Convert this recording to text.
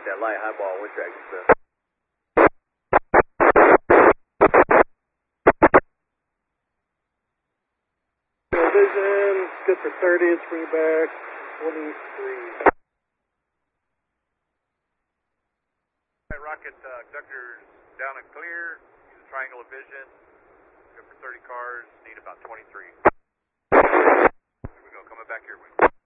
get that light highball wind track and stuff. Vision, good for 30, it's bring back 23. Rocket conductors down and clear. Use a triangle of vision. Good for 30 cars. Need about 23. Here we go. Coming back here.